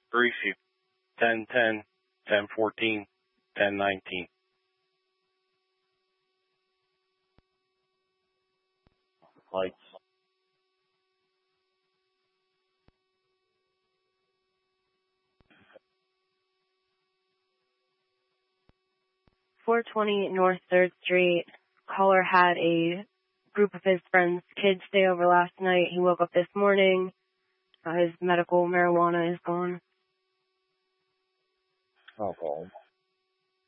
brief you. 10:10, 10:14, 10:19. Lights. .420 North 3rd Street. Caller had a group of his friends' kids stay over last night. He woke up this morning. His medical marijuana is gone. Alcohol.